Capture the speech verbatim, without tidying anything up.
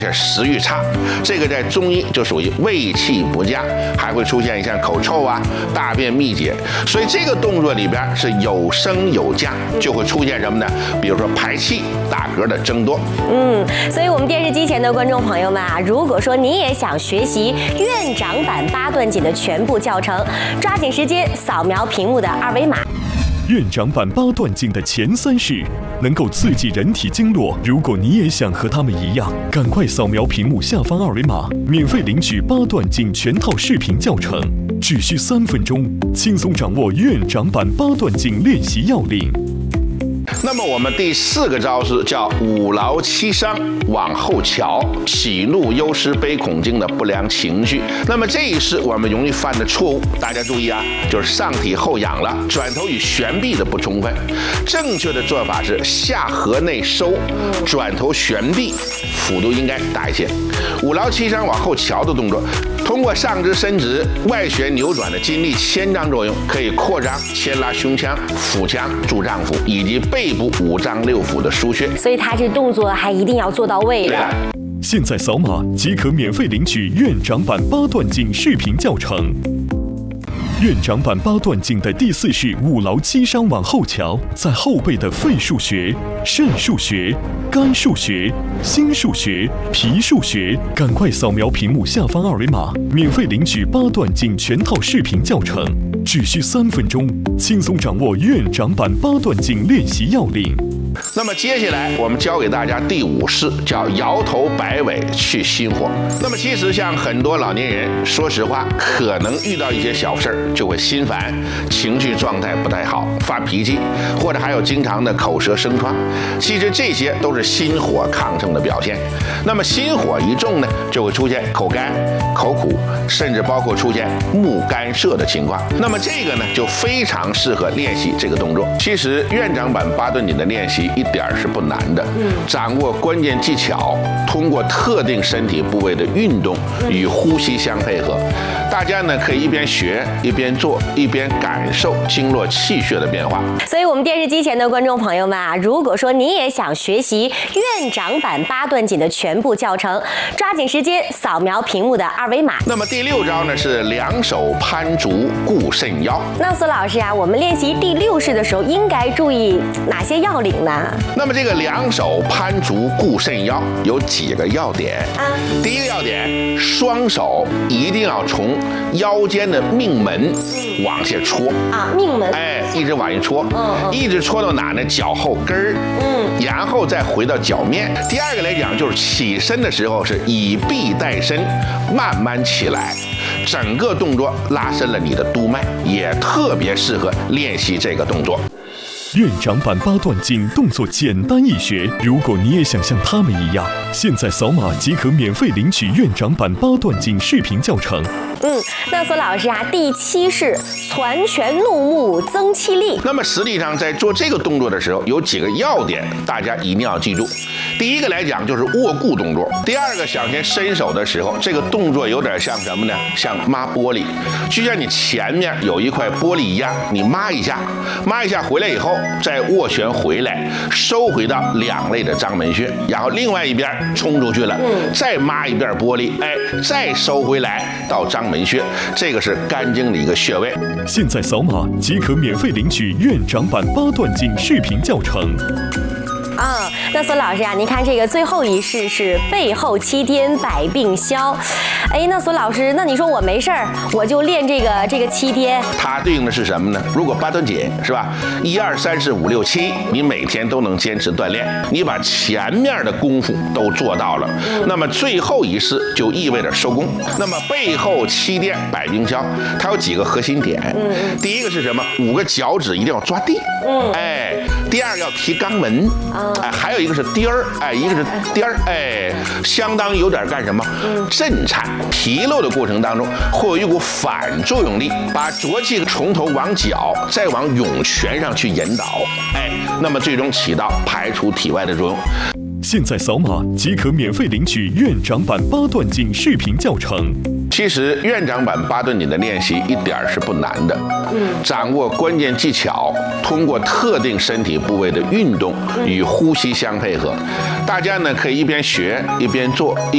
食欲差，这个在中医就属于胃气不佳，还会出现像口臭啊、大便秘结。所以这个动作里边是有升有降，就会出现什么呢？比如说排气、打嗝的增多。 嗯，所以我们电视机前的观众朋友们啊，如果说你也想学习院长版八段锦的全部教程，抓紧时间扫描屏幕的二维码。 院长版八段锦的前三式能够刺激人体经络，如果你也想和他们一样，赶快扫描屏幕下方二维码，免费领取八段锦全套视频教程，只需三分钟，轻松掌握院长版八段锦练习要领。 那么我们第四个招式叫五劳七伤往后瞧，喜怒忧思悲恐惊的不良情绪。那么这一式我们容易犯的错误，大家注意啊，就是上体后仰了，转头与旋臂的不充分。正确的做法是下颌内收，转头旋臂，幅度应该大一些。五劳七伤往后瞧的动作，通过上肢伸直、外旋扭转的筋力牵张作用，可以扩张、牵拉胸腔、腹腔、助脏腑以及背部五脏六腑的腧穴。 所以他这动作还一定要做到位的。 现在扫码即可免费领取院长版八段锦视频教程。院长版八段锦的第四式五劳七伤往后瞧，在后背的肺腧穴、肾腧穴、肝腧穴、心腧穴、脾腧穴，赶快扫描屏幕下方二维码，免费领取八段锦全套视频教程，只需三分钟，轻松掌握院长版八段锦练习要领。 那么接下来我们教给大家第五式，叫摇头摆尾去心火。那么其实像很多老年人，说实话，可能遇到一些小事儿就会心烦，情绪状态不太好，发脾气，或者还有经常的口舌生疮。其实这些都是心火亢盛的表现。那么心火一重呢，就会出现口干、口苦，甚至包括出现目干涩的情况。那么这个呢，就非常适合练习这个动作。其实院长版八段锦的练习一点是不难的，掌握关键技巧，通过特定身体部位的运动与呼吸相配合，大家呢可以一边学一边做，一边感受经络气血的变化。 所以我们电视机前的观众朋友们啊，如果说你也想学习院长版八段锦的全部教程，抓紧时间扫描屏幕的二维码。 那么第六招呢是两手攀足固肾腰。 那苏老师啊，我们练习第六式的时候应该注意哪些要领呢？ 那么这个两手攀足固肾腰有几个要点啊？第一个要点，双手一定要从腰间的命门往下戳啊，命门， 哎，一直往下戳， 嗯嗯， 一直戳到哪呢？脚后跟儿，嗯，然后再回到脚面。第二个来讲，就是起身的时候是以臂带身，慢慢起来。整个动作拉伸了你的督脉，也特别适合练习这个动作。 院长版八段锦动作简单易学，如果你也想像他们一样，现在扫码即可免费领取院长版八段锦视频教程。 嗯，那苏老师啊，第七式攒拳怒目增气力。 那么实际上在做这个动作的时候，有几个要点，大家一定要记住。第一个来讲就是握固动作，第二个向前伸手的时候，这个动作有点像什么呢？像抹玻璃，就像你前面有一块玻璃一样，你抹一下，抹一下回来以后，再握拳回来，收回到两肋的章门穴，然后另外一边冲出去了，再抹一遍玻璃，哎，再收回来到章门穴，这个是肝经的一个穴位。 现在扫码即可免费领取院长版八段锦视频教程。 啊、嗯，那苏老师啊，您看这个最后一式是背后七颠百病消。哎，那苏老师，那你说我没事儿，我就练这个这个七颠， 它对应的是什么呢？如果八段锦是吧，一二三四五六七，你每天都能坚持锻炼，你把前面的功夫都做到了，那么最后一式就意味着收工。那么背后七颠百病消，它有几个核心点？嗯，第一个是什么？五个脚趾一定要抓地。嗯，哎，第二个要提肛门。哎，还有一个是颠儿，哎，一个是颠儿，哎，相当于有点干什么？震颤、提漏的过程当中，会有一股反作用力，把浊气从头往脚，再往涌泉上去引导，哎，那么最终起到排除体外的作用。 现在扫码即可免费领取院长版八段锦视频教程。 其实院长版八段锦的练习一点是不难的，掌握关键技巧，通过特定身体部位的运动与呼吸相配合，大家呢可以一边学一边做。